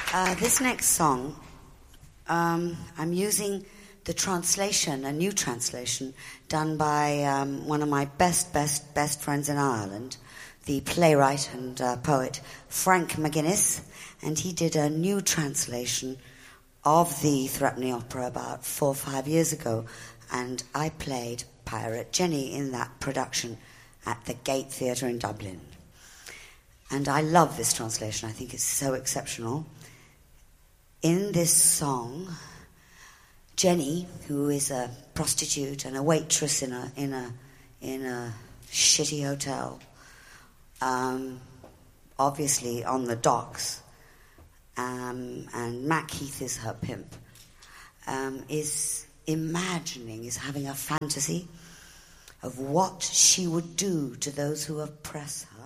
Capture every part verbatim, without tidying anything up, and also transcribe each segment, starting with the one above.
Uh, this next song, um, I'm using the translation, a new translation, done by um, one of my best, best, best friends in Ireland, the playwright and uh, poet Frank McGuinness, and he did a new translation of the Threepenny Opera about four or five years ago, and I played Pirate Jenny in that production at the Gate Theatre in Dublin. And I love this translation. I think it's so exceptional. In this song, Jenny, who is a prostitute and a waitress in a in a in a shitty hotel, um, obviously on the docks, um, and Mac Heath is her pimp, um, is imagining, is having a fantasy of what she would do to those who oppress her.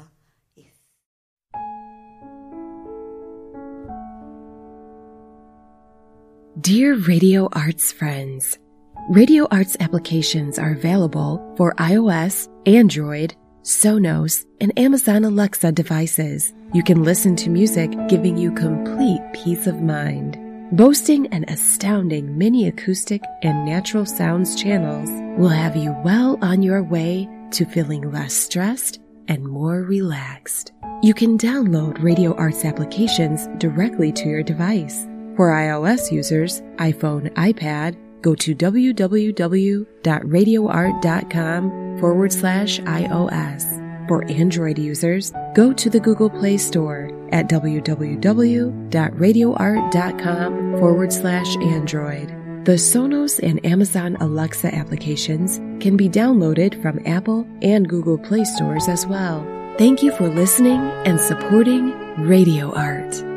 Dear Radio Arts friends, Radio Arts applications are available for iOS, Android, Sonos, and Amazon Alexa devices. You can listen to music giving you complete peace of mind. Boasting an astounding mini acoustic and natural sounds channels will have you well on your way to feeling less stressed and more relaxed. You can download Radio Arts applications directly to your device. For iOS users, iPhone, iPad, go to www.radioart.com forward slash iOS. For Android users, go to the Google Play Store at www.radioart.com forward slash Android. The Sonos and Amazon Alexa applications can be downloaded from Apple and Google Play stores as well. Thank you for listening and supporting Radio Art.